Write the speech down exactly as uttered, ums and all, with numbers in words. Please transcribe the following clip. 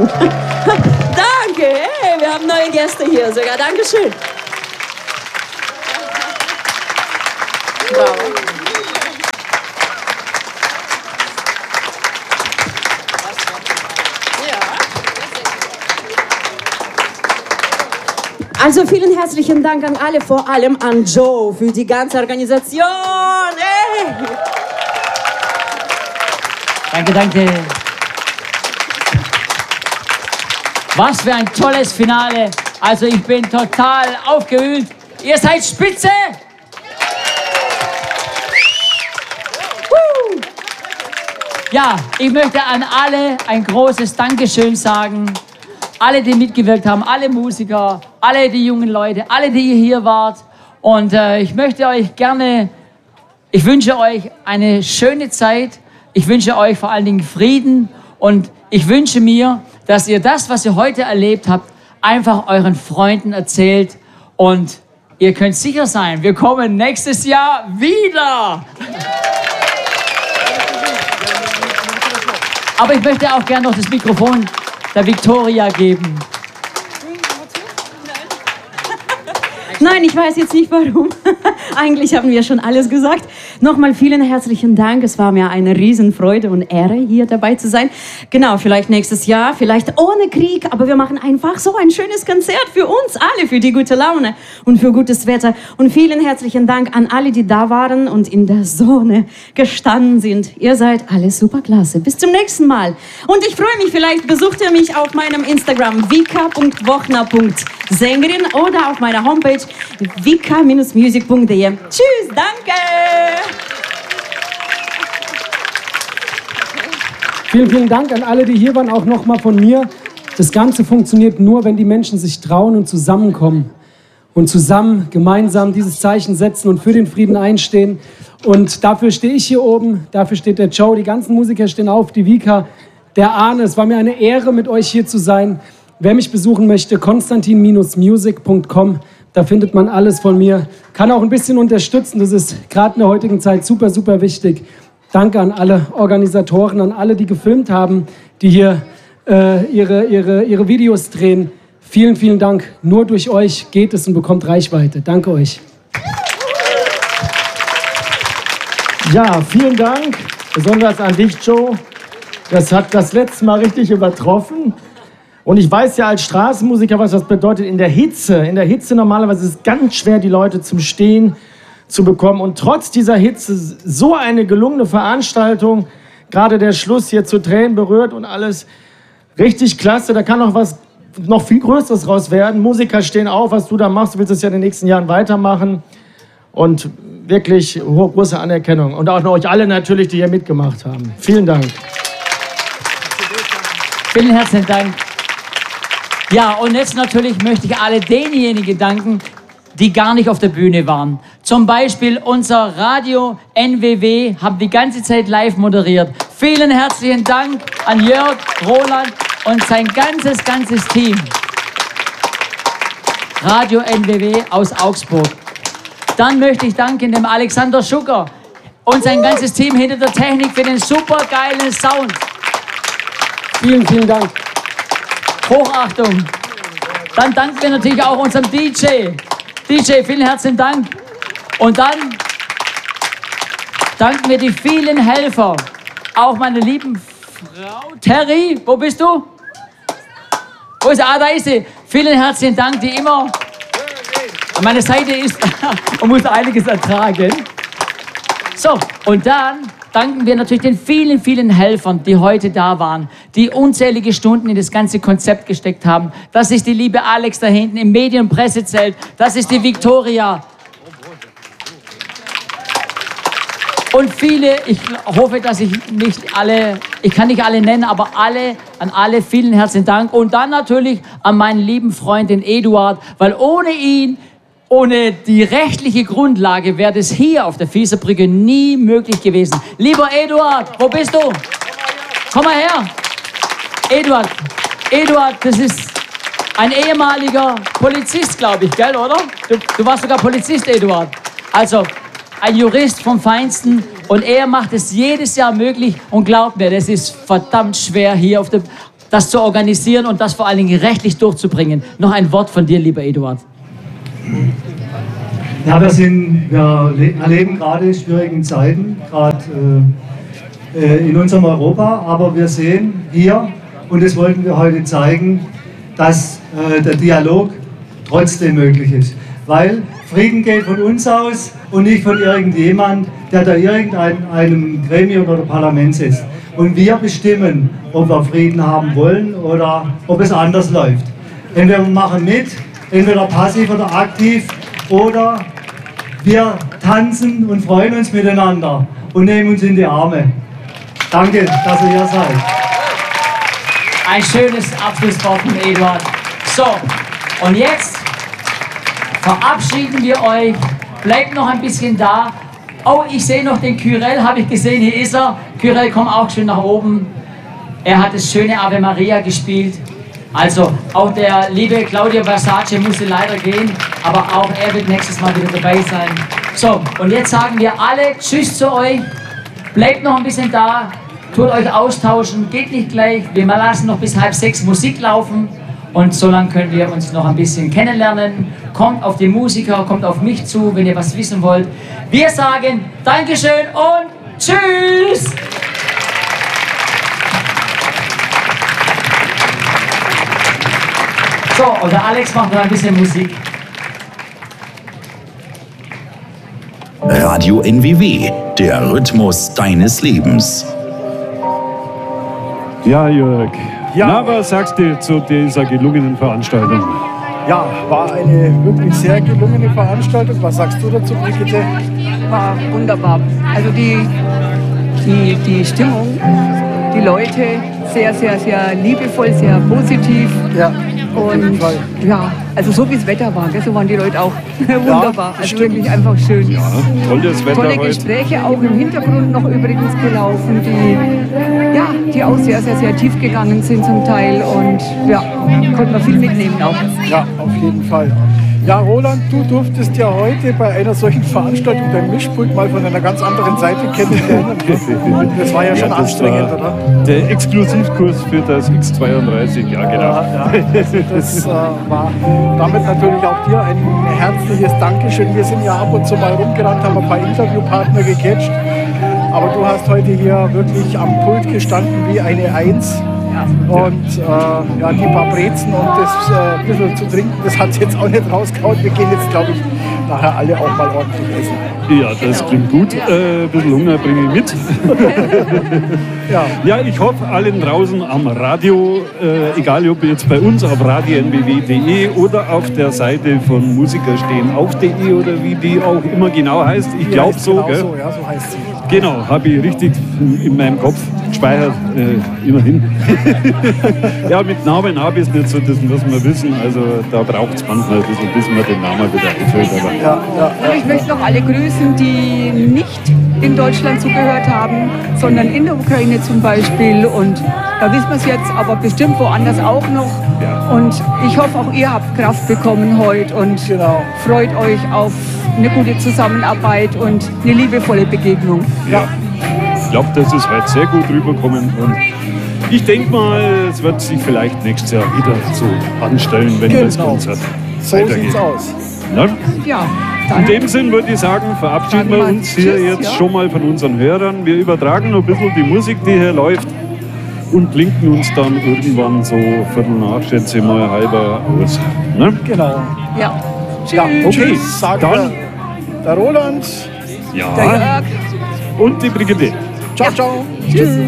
Danke, hey, wir haben neue Gäste hier sogar. Dankeschön. Bravo. Also vielen herzlichen Dank an alle, vor allem an Joe für die ganze Organisation. Hey. Danke, danke. Was für ein tolles Finale. Also ich bin total aufgewühlt. Ihr seid spitze. Ja, ich möchte an alle ein großes Dankeschön sagen. Alle, die mitgewirkt haben, alle Musiker, alle die jungen Leute, alle, die ihr hier wart. Und äh, ich möchte euch gerne, ich wünsche euch eine schöne Zeit. Ich wünsche euch vor allen Dingen Frieden. Und ich wünsche mir, dass ihr das, was ihr heute erlebt habt, einfach euren Freunden erzählt. Und ihr könnt sicher sein, wir kommen nächstes Jahr wieder. Aber ich möchte auch gerne noch das Mikrofon der Victoria geben. Nein, ich weiß jetzt nicht warum. Eigentlich haben wir schon alles gesagt. Nochmal vielen herzlichen Dank. Es war mir eine Riesenfreude und Ehre, hier dabei zu sein. Genau, vielleicht nächstes Jahr, vielleicht ohne Krieg, aber wir machen einfach so ein schönes Konzert für uns alle, für die gute Laune und für gutes Wetter. Und vielen herzlichen Dank an alle, die da waren und in der Sonne gestanden sind. Ihr seid alle superklasse. Bis zum nächsten Mal. Und ich freue mich, vielleicht besucht ihr mich auf meinem Instagram vika punkt wochner punkt sängerin oder auf meiner Homepage vika Bindestrich music punkt de. Tschüss, danke! Vielen, vielen Dank an alle, die hier waren, auch nochmal von mir. Das Ganze funktioniert nur, wenn die Menschen sich trauen und zusammenkommen und zusammen, gemeinsam dieses Zeichen setzen und für den Frieden einstehen. Und dafür stehe ich hier oben, dafür steht der Joe, die ganzen Musiker stehen auf, die Vika, der Arne. Es war mir eine Ehre, mit euch hier zu sein. Wer mich besuchen möchte, konstantin Bindestrich music punkt com. Da findet man alles von mir. Kann auch ein bisschen unterstützen. Das ist gerade in der heutigen Zeit super, super wichtig. Danke an alle Organisatoren, an alle, die gefilmt haben, die hier äh, ihre, ihre, ihre Videos drehen. Vielen, vielen Dank. Nur durch euch geht es und bekommt Reichweite. Danke euch. Ja, vielen Dank. Besonders an dich, Joe. Das hat das letzte Mal richtig übertroffen. Und ich weiß ja als Straßenmusiker, was das bedeutet in der Hitze. In der Hitze normalerweise ist es ganz schwer, die Leute zum Stehen zu bekommen. Und trotz dieser Hitze so eine gelungene Veranstaltung, gerade der Schluss hier zu Tränen berührt und alles richtig klasse. Da kann noch was noch viel Größeres raus werden. Musiker stehen auf, was du da machst. Du willst es ja in den nächsten Jahren weitermachen. Und wirklich hohe, große Anerkennung. Und auch an euch alle natürlich, die hier mitgemacht haben. Vielen Dank. Vielen herzlichen Dank. Ja, und jetzt natürlich möchte ich alle denjenigen danken, die gar nicht auf der Bühne waren. Zum Beispiel unser Radio N W W haben die ganze Zeit live moderiert. Vielen herzlichen Dank an Jörg, Roland und sein ganzes, ganzes Team. Radio N W W aus Augsburg. Dann möchte ich danken dem Alexander Schucker und sein ganzes Team hinter der Technik für den supergeilen Sound. Vielen, vielen Dank. Hochachtung. Dann danken wir natürlich auch unserem D J. D J, vielen herzlichen Dank. Und dann danken wir die vielen Helfer. Auch meine lieben Frau Terry, wo bist du? Wo ist sie? Ah, da ist sie. Vielen herzlichen Dank, die immer an meiner Seite ist und muss einiges ertragen. So, und dann danken wir natürlich den vielen, vielen Helfern, die heute da waren, die unzählige Stunden in das ganze Konzept gesteckt haben. Das ist die liebe Alex da hinten im Medien- und Pressezelt. Das ist die Victoria. Und viele, ich hoffe, dass ich nicht alle, ich kann nicht alle nennen, aber alle, an alle vielen herzlichen Dank. Und dann natürlich an meinen lieben Freund, den Eduard, weil ohne ihn, ohne die rechtliche Grundlage wäre das hier auf der Fieserbrücke nie möglich gewesen. Lieber Eduard, wo bist du? Komm mal her. Eduard, Eduard, das ist ein ehemaliger Polizist, glaube ich, gell, oder? Du, du warst sogar Polizist, Eduard. Also ein Jurist vom Feinsten und er macht es jedes Jahr möglich und glaubt mir, das ist verdammt schwer hier auf der das zu organisieren und das vor allen Dingen rechtlich durchzubringen. Noch ein Wort von dir, lieber Eduard. Ja, wir, sind, wir erleben gerade schwierigen Zeiten, gerade äh, in unserem Europa, aber wir sehen hier, und das wollten wir heute zeigen, dass äh, der Dialog trotzdem möglich ist. Weil Frieden geht von uns aus und nicht von irgendjemand, der da irgendeinem Gremium oder Parlament sitzt. Und wir bestimmen, ob wir Frieden haben wollen oder ob es anders läuft. Entweder wir machen mit, entweder passiv oder aktiv, oder wir tanzen und freuen uns miteinander und nehmen uns in die Arme. Danke, dass ihr hier seid. Ein schönes Abschlusswort von Eduard. So, und jetzt verabschieden wir euch. Bleibt noch ein bisschen da. Oh, ich sehe noch den Kyrell, habe ich gesehen, hier ist er. Kyrell, komm auch schön nach oben. Er hat das schöne Ave Maria gespielt. Also, auch der liebe Claudio Versace musste leider gehen, aber auch er wird nächstes Mal wieder dabei sein. So, und jetzt sagen wir alle Tschüss zu euch. Bleibt noch ein bisschen da, tut euch austauschen, geht nicht gleich. Wir lassen noch bis halb sechs Musik laufen. Und so lange können wir uns noch ein bisschen kennenlernen. Kommt auf die Musiker, kommt auf mich zu, wenn ihr was wissen wollt. Wir sagen Dankeschön und Tschüss! So, und der Alex macht noch ein bisschen Musik. Radio N W W, der Rhythmus deines Lebens. Ja, Jörg. Ja. Na, was sagst du zu dieser gelungenen Veranstaltung? Ja, war eine wirklich sehr gelungene Veranstaltung. Was sagst du dazu, Brigitte? War wunderbar. Also die, die, die Stimmung, die Leute, sehr, sehr, sehr liebevoll, sehr positiv. Ja, auf jeden und Fall. Ja, also so wie das Wetter war, gell, so waren die Leute auch wunderbar. Ja, also stimmt. wirklich einfach schön. Ja, tolles Wetter Tolle heute. Gespräche auch im Hintergrund noch übrigens gelaufen, die, ja, die auch sehr, sehr, sehr tief gegangen sind zum Teil. Und ja, konnte man viel mitnehmen auch. Ja, auf jeden Fall. Ja, Roland, du durftest ja heute bei einer solchen Veranstaltung dein Mischpult mal von einer ganz anderen Seite kennenlernen. Das war ja schon das anstrengend, war oder? Der Exklusivkurs für das X zweiunddreißig, ja genau. Ja, ja. Das äh, war damit natürlich auch dir ein herzliches Dankeschön. Wir sind ja ab und zu mal rumgerannt, haben ein paar Interviewpartner gecatcht. Aber du hast heute hier wirklich am Pult gestanden wie eine Eins. Und äh, ja, die paar Brezen und das äh, bisschen zu trinken, das hat jetzt auch nicht rausgehauen. Wir gehen jetzt, glaube ich, nachher alle auch mal ordentlich essen. Ja, das klingt gut. Äh, ein bisschen Hunger bringe ich mit. Ja. Ja, ich hoffe, allen draußen am Radio, äh, egal ob jetzt bei uns auf radio n w w punkt d e oder auf der Seite von musikerstehen auf punkt d e oder wie die auch immer genau heißt. Ich glaube so, genau gell? so, ja, so heißt sie. Genau, habe ich richtig in meinem Kopf gespeichert, äh, immerhin. Ja, mit Namen habe ich es nicht so, das muss man wissen. Also da braucht es manchmal ein bisschen, bis man den Namen wieder einfällt. Aber Ja, ja, Und ich möchte noch alle grüßen, die nicht in Deutschland zugehört haben, sondern in der Ukraine zum Beispiel. Und da wissen wir es jetzt, aber bestimmt woanders auch noch. Ja. Und ich hoffe, auch ihr habt Kraft bekommen heute und Genau. freut euch auf eine gute Zusammenarbeit und eine liebevolle Begegnung. ja, ich glaube, das ist heute sehr gut rübergekommen. Und ich denke mal, es wird sich vielleicht nächstes Jahr wieder so anstellen, wenn das Genau. Konzert So weitergeht. sieht's aus. Na? Ja, In dann dem Sinn würde ich sagen, verabschieden Sagen wir wir uns hier Tschüss, jetzt ja. schon mal von unseren Hörern. Wir übertragen noch ein bisschen die Musik, die hier läuft, und linken uns dann irgendwann so Viertel nach, schätze ich mal, halber aus. Ne? Genau. ja. Ja, Okay, tschüss, sagen dann- wir. Der Roland. Der Ja. Jörg. Und die Brigitte. Ciao, ciao. Tschüss.